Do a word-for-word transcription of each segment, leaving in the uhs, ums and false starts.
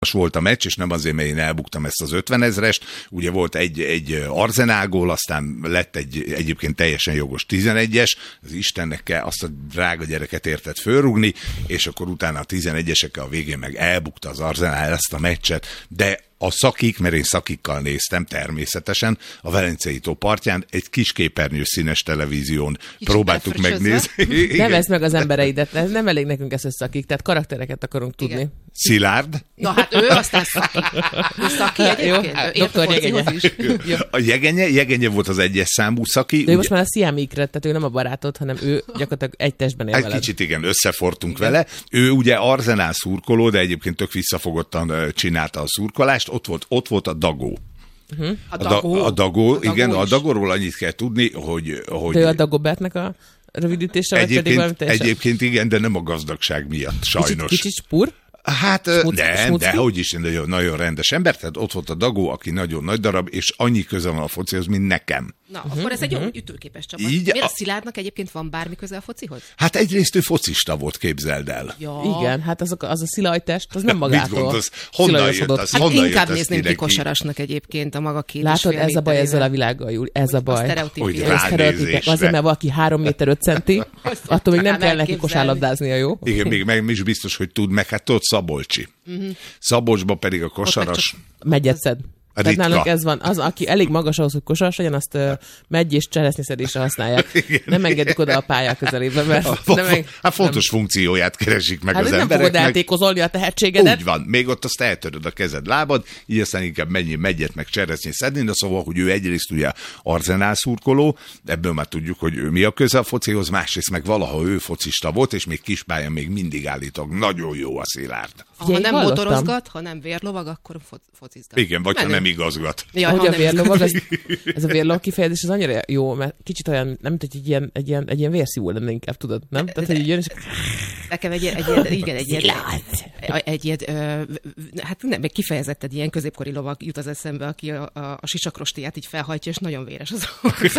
volt a meccs, és nem azért, mert én elbuktam ezt az ötvenezrest. Ugye volt egy, egy Arzenálgól, aztán lett egy egyébként teljesen jogos tizenegyes, az Istennek kell azt a drága gyereket értett fölrúgni, és akkor utána a tizenegyesekkel a végén meg elbukta az Arzenál ezt a meccset, de a szakik, mert én szakikkal néztem természetesen, a Velencei tó partján egy kis képernyős színes televízión Kicsit próbáltuk megnézni. Nevezd meg az embereidet, nem elég nekünk ez, hogy szakik, tehát karaktereket akarunk tudni. Igen. Szilárd. Na hát ő aztán szaki. Ő szaki egyébként. Doktor Jegenye. A Jegenye, Jegenye volt az egyes számú szaki. De ő ugye... most már a Siami Ikret, tehát ő nem a barátod, hanem ő gyakorlatilag egy testben él egy veled. Kicsit igen, összefortunk igen. vele. Ő ugye Arzenál szurkoló, de egyébként tök visszafogottan csinálta a szurkolást. Ott volt, ott volt a Dagó. Uh-huh. A, a, Dagó. a, Dagó, a igen, Dagó a Dagóról annyit kell tudni, hogy... hogy ő a Dagobertnek a rövidítése, vagy pedig valami teljesen? Egyébként igen, de nem a gazdagság miatt, sajnos. Kicsit, kicsit spur? Hát Smuc, nem, de hogy is nagyon, nagyon rendes ember, tehát ott volt a Dagó, aki nagyon nagy darab, és annyi köze van a focihoz, mint nekem. Na, uh-huh, akkor ez egy uh-huh. jó ütőképes csapat. Így Miért a... a Szilárdnak egyébként van bármi köze a focihoz? Hát egyrészt ő focista volt, képzeld el. Ja. Igen, hát azok, az a szilajtest, az nem magától. Mit gondolsz? Honnan jött az? Hát honnan inkább jött nézném ki kosarasnak egyébként a maga két Látod, ez a baj ezzel a világgal, Júli, ez a baj. Hogy ránézésre. Azért, mert valaki három méter öt centi, attól még nem kell neki kosárlabdáznia, jó? Igen, még meg is biztos, hogy tud, meg hát tudod Szabolcsi. Szabolcsban pedig a kosaras... Megyetszed. Tehát nálunk ez van. Az, aki elég magas ahhoz, hogy kosaras legyen, azt uh, megy és cseresznyeszedésre használják. Igen. Nem engedik oda a pályák közelébe, mert... A, nem meg, hát fontos nem. funkcióját keresik meg hát az nem embereknek. Nem fogod eltékozolni a tehetségedet. Úgy van. Még ott azt eltöröd a kezed, lábad, így aztán inkább mennyi megyet meg cseresznyét szedni, de szóval, hogy ő egyrészt ugye Arzenál szurkoló, ebből már tudjuk, hogy ő mi a köze a focihoz, másrészt meg valaha ő focista volt, és még kispályán még mindig állítok. Nagyon jó a Szilárd. Ha nem hallottam. Motorozgat, ha nem vérlovag, akkor fo- focizgat. Igen, vagy Menő. ha nem igazgat. Ja, hogy a vérlovag, az, ez a vérlovag kifejezés az annyira jó, mert kicsit olyan, nem mint hogy egy ilyen, egy ilyen, egy ilyen vérszívó lenne inkább, tudod, nem? Tehát, hogy így jön, és... Nekem egy ilyen, egy ilyen, igen, egy ilyen, egy ilyen, hát nem, egy kifejezetted ilyen középkori lovag jut az eszembe, aki a, a, a sisakrostiát így felhajtja, és nagyon véres az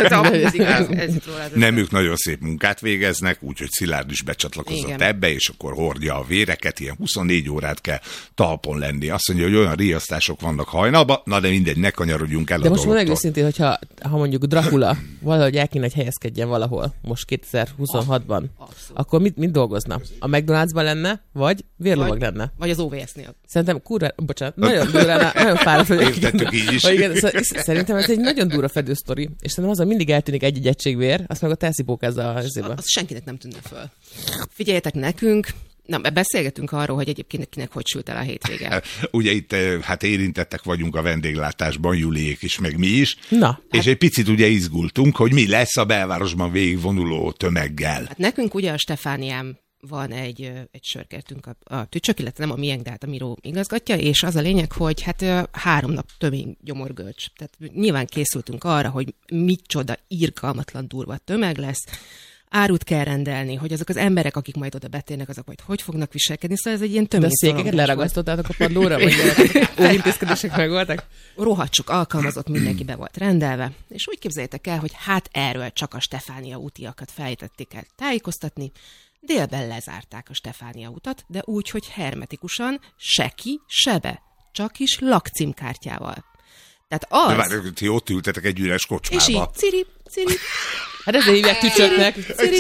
Nem, ők nagyon szép munkát végeznek, úgyhogy Szilárd is becsatlakozott igen. ebbe, és akkor hordja a véreket, ilyen huszonnégy órát kell talpon lenni. Azt mondja, hogy olyan riasztások vannak hajnalban, na de mindegy, ne kanyarodjunk el de a most dologtól. mondjuk őszintén, hogyha ha mondjuk Dracula valahogy el kéne, hogy helyezkedjen valahol, most kétezer-huszonhatban, Abszolút. akkor mit, mit dolgozna? A McDonald'sban lenne, vagy vérlovag vagy, lenne? Vagy az ó vé es-nél. Szerintem kurva, bocsánat, nagyon durva, nagyon fáradt vagyok. Értettük így is. Igen, szerintem ez egy nagyon durva fedősztori, és szerintem azon mindig eltűnik egy-egy egység vér, azt meg a telszipókezza a zébe. Az senkinek nem tűnne föl. Figyeljetek nekünk, Na, beszélgetünk arról, hogy egyébként kinek hogy sült el a hétvége. Ugye itt hát érintettek vagyunk a vendéglátásban, Juliék is, meg mi is. Na, és hát... egy picit ugye izgultunk, hogy mi lesz a belvárosban végigvonuló tömeggel. Hát nekünk ugye a Stefánián van egy, egy sörkertünk a, a tücsök, illetve nem a miénk, de hát a Miró igazgatja, és az a lényeg, hogy hát három nap tömény gyomorgölcs. Tehát nyilván készültünk arra, hogy micsoda irgalmatlan durva tömeg lesz, árut kell rendelni, hogy azok az emberek, akik majd oda betérnek, azok majd hogy fognak viselkedni, szóval ez egy ilyen tömény. De a székeket leragasztottátok a padlóra, vagy óvintézkedések meg voltak? Rohadt alkalmazott, mindenki be volt rendelve, és úgy képzeljétek el, hogy hát erről csak a Stefánia útiakat fejtették el tájékoztatni, délben lezárták a Stefánia utat, de úgy, hogy hermetikusan, se ki, se be, csak is lakcímkártyával. Tehát az... De várj, ti ott ültetek egy üres kocsmába. És így, ciri, ciri. Hát ezért hívják tücsöknek.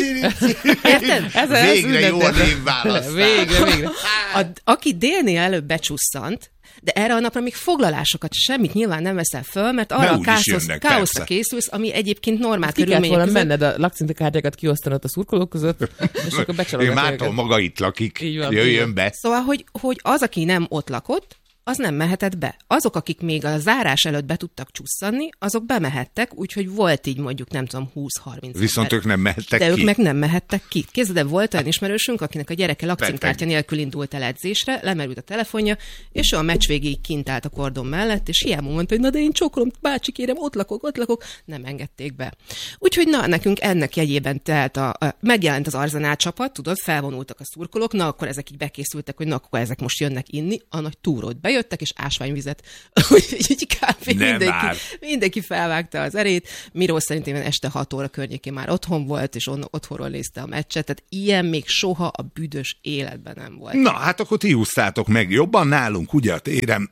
Érted? Ez végre jó a névválasztás. Végre, végre. A, aki délnél előbb becsusszant, de erre a napra még foglalásokat, semmit nyilván nem veszel föl, mert arra a káosz, káoszra készülsz, ami egyébként normál körülmények között. Ki kellett volna menned a lakcímkártyákat kiosztanod a szurkolók között, és akkor becsalogatod. Mártól maga itt lakik, van, jöjjön be. Szóval, hogy, hogy az, aki nem ott lakott, az nem mehetett be. Azok, akik még a zárás előtt be tudtak csusszanni, azok bemehettek, úgyhogy volt így mondjuk, nem tudom, húsz-harminc. Viszont ők nem mehettek de ki. De ők meg nem mehettek ki. Képzeld, de volt olyan ismerősünk, akinek a gyereke lakcímkártya nélkül indult el edzésre, lemerült a telefonja, és ő a meccs végéig kint állt a kordon mellett, és hiába mondta, hogy na de én csókolom, bácsi kérem, ott lakok, ott lakok, nem engedték be. Úgyhogy na, nekünk ennek jegyében telt a, a megjelent az Arzenál csapat, tudod, felvonultak a szurkolók, na akkor ezek így bekészültek, hogy na akkor ezek most jönnek inni, a nagy túrót be bejöttek, és ásványvizet. Úgyhogy így kb. Mindenki, már. mindenki felvágta az erét. Miró szerintem este hat óra környékén már otthon volt, és on, otthonról nézte a meccset, tehát ilyen még soha a büdös életben nem volt. Na, hát akkor ti húztátok meg jobban nálunk, ugye a téren,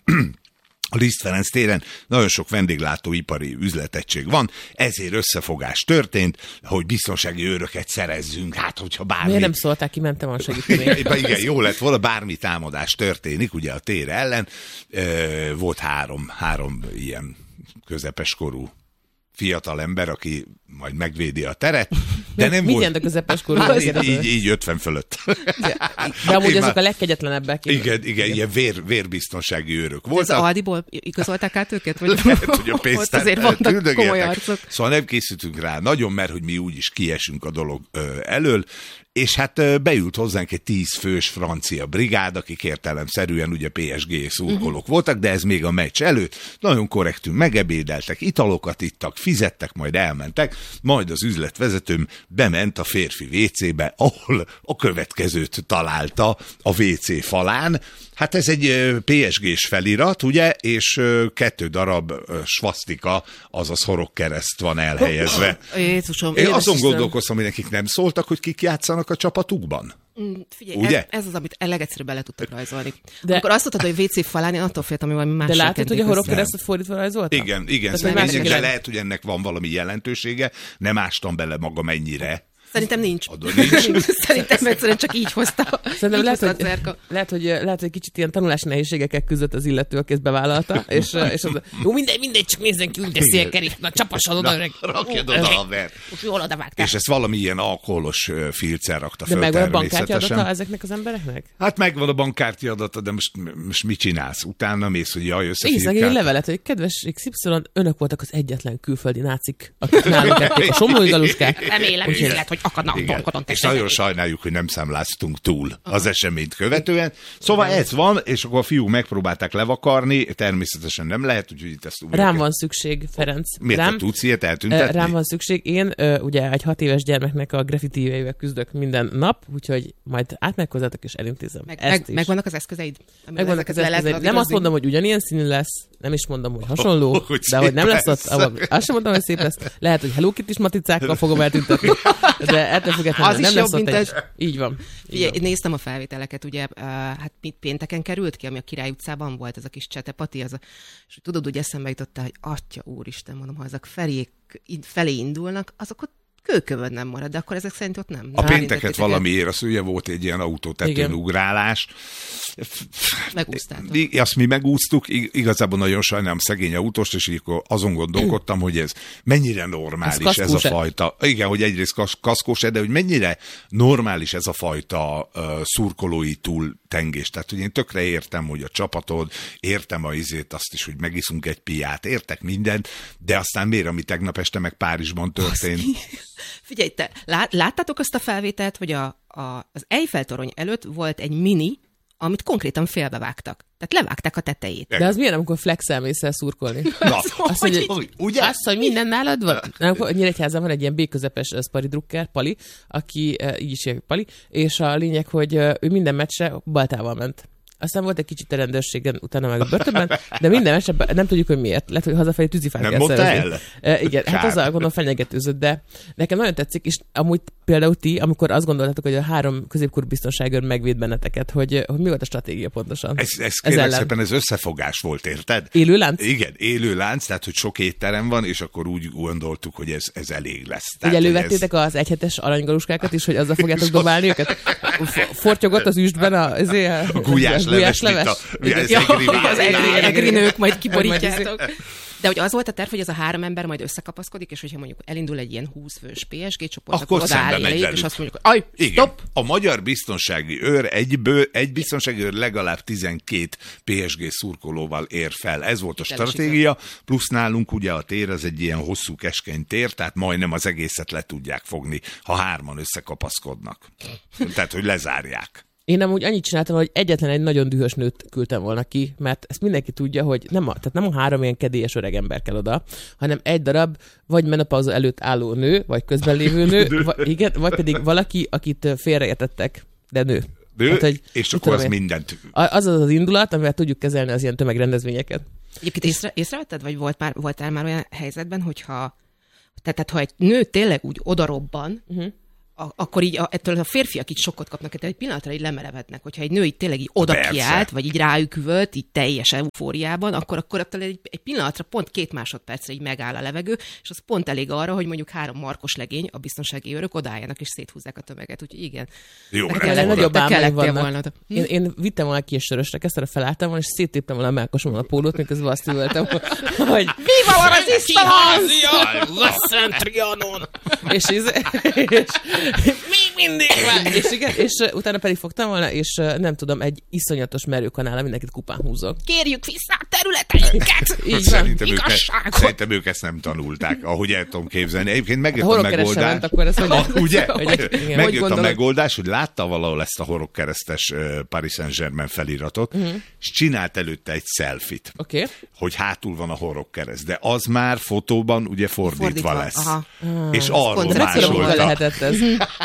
a Liszt Ferenc téren nagyon sok vendéglátóipari üzletegység van, ezért összefogás történt, hogy biztonsági őröket szerezzünk, hát hogyha bármi... Miért nem szólták ki, mentem a segíteni? Igen, jó lett volna, bármi támadás történik, ugye a tér ellen. Volt három, három ilyen közepeskorú fiatal ember, aki majd megvédi a teret, de nem Mit volt... jelent a közepes korú? így, így, így ötven fölött. De, de amúgy azok a legkegyetlenebbek. Igen, igen, ilyen vér, vérbiztonsági őrök Ez voltak. az Aldiból igazolták át őket? Vagy Lehet, hogy a ott pénztár azért vannak komoly arcok. Szóval nem készültünk rá nagyon, mert hogy mi úgyis kiesünk a dolog ö, elől, és hát ö, beült hozzánk egy tíz fős francia brigád, akik értelemszerűen ugye pé es gé szurkolók uh-huh. voltak, de ez még a meccs előtt. Nagyon korrektül megebédeltek, italokat ittak, fizettek, majd elmentek, majd az üzletvezetőm bement a férfi vécébe, ahol a következőt találta a vécé falán. Hát ez egy pé es gés felirat, ugye, és kettő darab svasztika, azaz horogkereszt van elhelyezve. Jézusom, Én azon gondolkoztam, hogy nekik nem szóltak, hogy kik játszanak a csapatukban. Figyelj, Ugye? Ez, ez az, amit legegyszerűbb bele tudtak rajzolni. De... Amikor azt mondtad, hogy vé cé falán, én attól féltem, hogy valami más. De látod, hogy a horogkeresztet fordítva rajzoltak? Igen, igen, Tehát, de lehet, hogy ennek van valami jelentősége, nem ástam bele magam ennyire. Szerintem nincs. nincs. Szerintem egyszerűen csak így hozta. Szerintem lehet, hogy, lehet, hogy, lehet, hogy kicsit ilyen tanulási nehézségekkel küzdött az illető, aki ezt bevállalta, és, és az, jó, mindegy, mindegy, csak nézzen ki, úgy de szélkerik, na csapasson oda, öreg. Rakjad oda a vert. Jól oda vágtál. És ezt valami ilyen alkoholos filccel rakta de föl megvan a természetesen. bankkártya adata ezeknek az embereknek? Hát megvan a bankkártya adata, de most, most mit csinálsz? Utána mész, hogy jaj, Íznak egy összefirkált. levelet, hogy kedves iksz ipszilon, önök voltak az egyetlen külföldi nácik, akik nálunk ették a somlói galuskák. Remélem, hogy lehet, hogy akadnak a bankon. És nagyon sajnáljuk, hogy nem számláztunk túl az eseményt követően. Szóval ez van, és akkor a fiúk megpróbálták levakarni, természetesen nem lehet, úgyhogy itt ezt... Rám van szükség, Ferenc. Miért rám, te tudsz ilyet eltüntetni? Rám van szükség. Én ugye egy hat éves gyermeknek a graffiti-ével küzdök minden nap, úgyhogy majd átmegyek hozzátok és elintézem. Meg, meg, megvannak az eszközeid? Megvannak az eszközeid. Nem azt mondom, hogy ugyanilyen színű lesz, nem is mondom, hogy hasonló, oh, hogy de hogy nem lesz ott, ahol, azt sem mondom, hogy szép lesz. Lehet, hogy Hello Kitty-s matricákkal fogom eltüntetni, de ettől függetlenül nem lesz ott egy... Így van. Így van. Néztem a felvételeket, ugye, uh, hát mit pénteken került ki, ami a Király utcában volt, ez a kis csetepati, az a, és tudod, hogy eszembe jutottál, hogy atya úristen, mondom, ha ezek felé, felé indulnak, azok ott kőkövön nem marad, de akkor ezek szerint ott nem. A pénteket valamiért, az ugye volt egy ilyen autótetőn ugrálás. Megúsztátok. Azt mi megúsztuk, igazából nagyon sajnálom szegény autóst, és így azon gondolkodtam, hogy ez mennyire normális ez, ez a fajta. Igen, hogy egyrészt kaszkós, de hogy mennyire normális ez a fajta uh, szurkolói túltengés. Tehát, hogy én tökre értem, hogy a csapatod, értem a izét, azt is, hogy megiszunk egy piát, értek mindent, de aztán miért, ami tegnap este meg Párizsban történt? Figyelj, te lát, láttátok azt a felvételt, hogy a, a, az Eiffel-torony előtt volt egy mini, amit konkrétan félbevágtak. Tehát levágták a tetejét. De az milyen, amikor flexelmész el szurkolni? Na, azt, hogy, hogy, ugye? Azt, hogy minden nálad van? Nem, Nyíregyházán van egy ilyen B-közepes szpari drukker, Pali, aki így is hívják Pali, és a lényeg, hogy ő minden meccsre baltával ment. Aztán volt egy kicsit a rendőrségen, utána meg a börtönben, de minden esetben nem tudjuk, hogy miért. Lehet, hogy hazafelé tűzifát kell szerezni. E, igen, Kár. Hát azzal gondolom fenyegetőzött, de nekem nagyon tetszik, és amúgy például ti, amikor azt gondoltátok, hogy a három középkorú biztonságőr megvéd benneteket, hogy, hogy mi volt a stratégia pontosan? Ez, ez kérlek szépen, ez összefogás volt, érted? Élő lánc? Igen, élő lánc, tehát hogy sok étterem van, és akkor úgy gondoltuk, hogy ez, ez elég lesz. Tehát, hogy elővettétek ez... az egyhetes aranygaluskákat is, hogy azzal fogjátok dobálni őket? Fortyogott az üstben a, azért, a gulyás leves, leves. A, ja, az egri, egri nők majd kiborítjátok. De hogy az volt a terv, hogy ez a három ember majd összekapaszkodik, és hogyha mondjuk elindul egy ilyen húsz fős pé es gé csoport, akkor, akkor odaáll elég, és azt mondjuk, hogy aj, stop! A magyar biztonsági őr, egyből, egy biztonsági őr legalább tizenkét pé es gé szurkolóval ér fel. Ez volt a stratégia, plusz nálunk ugye a tér, az egy ilyen hosszú, keskeny tér, tehát majdnem az egészet le tudják fogni, ha hárman összekapaszkodnak. Tehát, hogy lezárják. Én nem úgy annyit csináltam, hogy egyetlen egy nagyon dühös nőt küldtem volna ki, mert ezt mindenki tudja, hogy nem a, tehát nem a három ilyen kedélyes öreg ember kell oda, hanem egy darab vagy menopauza előtt álló nő, vagy közben lévő nő, vagy, igen, vagy pedig valaki, akit félreértettek, de nő. Hát, hogy, és akkor az mindent... Az az az indulat, amivel tudjuk kezelni az ilyen tömegrendezvényeket. Egyébként észre, észrevetted, vagy volt már, voltál már olyan helyzetben, hogyha tehát, tehát ha egy nő tényleg úgy odarobban, uh-huh. a, akkor így a, ettől a férfiak így sokkot kapnak, tehát egy pillanatra így lemerevednek. Hogyha egy nő így tényleg így oda Persze. kiállt, vagy így ráükvölt, így teljes eufóriában, akkor, akkor attól egy, egy pillanatra, pont két másodpercre így megáll a levegő, és az pont elég arra, hogy mondjuk három markos legény, a biztonsági őrök odálljanak és széthúzzák a tömeget. Úgyhogy igen. Jó, kell, nagyobb álmaim vannak. Volna. Én, én vittem volna ki a sörösre, kezdtem, felálltam volna, és széttéptem volna a melkosomon a pólót, miközben azt üvöltem, hogy Viva la resistance! Trianon! És, és, és még mindig van! És, igen, és utána pedig fogtam volna, és nem tudom, egy iszonyatos merőkanállal mindenkit kupán húzok. Kérjük vissza a területeinket! Így Szerintem van. ők, ne, szerintem ők ezt nem tanulták, ahogy el tudom képzelni. Egyébként megjött a, A a horogkeresre megoldás. ment, akkor ez hogy a, ugye? Hogy, igen, megjött hogy a megoldás, hogy látta valahol ezt a horogkeresztes uh, Paris Saint-Germain feliratot, uh-huh. és csinált előtte egy selfit, okay. hogy hátul van a horogkereszt. De az már fotóban ugye fordítva, fordítva lesz. Aha. És arról másolta. lehetett ez.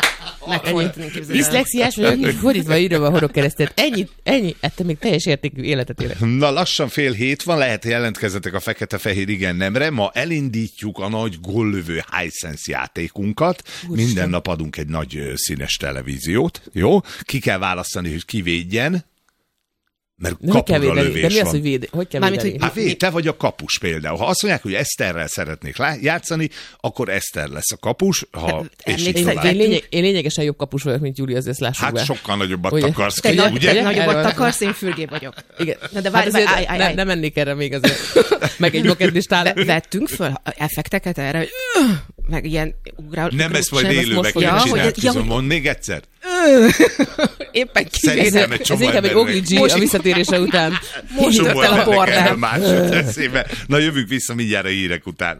Diszlexiás vagyok, fordítva írva a horogkeresztet. Ennyi, ennyi, ettől még teljes értékű életet élek. Na lassan fél hét van, lehet jelentkezzetek a fekete-fehér igen nemre. Ma elindítjuk a nagy góllövő Hisense játékunkat. Úristen. Minden nap adunk egy nagy színes televíziót. Jó? Ki kell választani, hogy ki védjen. Mert de kapura védeni, lövés de mi az, van. hogy véd, hogy kell Mármint, védeni? Hát véd, te vagy a kapus például. Ha azt mondják, hogy Eszterrel szeretnék játszani, akkor Eszter lesz a kapus. Ha, és én, én, lényeg, én lényegesen jobb kapus vagyok, mint Júli, azért lássuk Hát be. sokkal nagyobbat ugye? akarsz Te, ki, nagy, ugye? te nagyobbat akarsz, én fürgé vagyok. Igen. Na de várj, hát várj, állj, állj, ne, állj. nem mennék erre még azért. Meg egy boketlistál. Vettünk föl effekteket erre, hogy meg ilyen ugrál. Nem, ezt majd élőbe ja, kell hogy- csinálni. ja, Ja, hogy- Mondd még egyszer. Éppen Szerintem kivézett. egy Ez csomó inkább egy embernek- Ogli G a Most- visszatérése után. Most Csomó tört el a embernek erről pornám. más jut eszébe. Na jövünk vissza mindjárt a hírek után.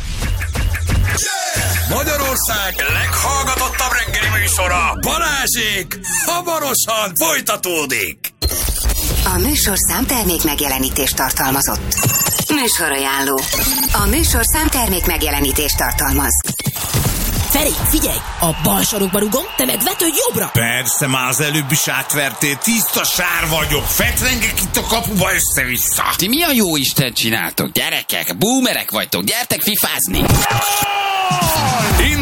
Magyarország leghallgatottabb reggeli műsora, Balázsék, hamarosan folytatódik. A műsorszám termék megjelenítést tartalmazott. Műsorajánló. A műsorszám termék megjelenítést tartalmaz. Feri, figyelj! A bal sarokba rugom, te meg vetődj jobbra! Persze, már az előbb is átvertél, tiszta sár vagyok, fetrengek itt a kapuba össze-vissza. Ti mi a jó Isten csináltok, gyerekek? Boomerek vagytok, gyertek fifázni!